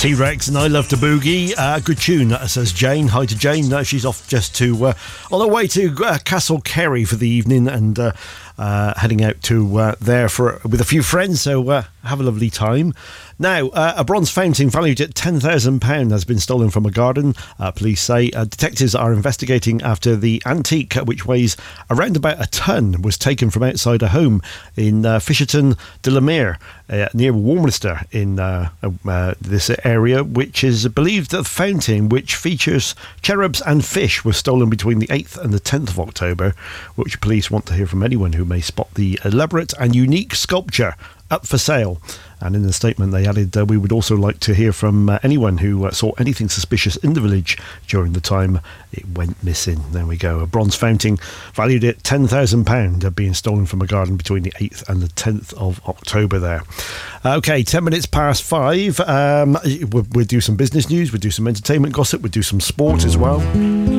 T-Rex and I Love to Boogie. Good tune, says Jane. Hi to Jane. She's off just to on her way to Castle Kerry for the evening and heading out to there with a few friends. So have a lovely time. Now, a bronze fountain valued at £10,000 has been stolen from a garden. Police say detectives are investigating after the antique, which weighs around about a tonne, was taken from outside a home in Fisherton de la Mere, near Warminster in this area, which is believed that the fountain, which features cherubs and fish, was stolen between the 8th and the 10th of October, which police want to hear from anyone who may spot the elaborate and unique sculpture up for sale. And in the statement they added, we would also like to hear from anyone who saw anything suspicious in the village during the time it went missing. There we go. A bronze fountain valued at £10,000 being stolen from a garden between the 8th and the 10th of October there. Okay, 10 minutes past 5. We'll do some business news, we'll do some entertainment gossip, we'll do some sport as well.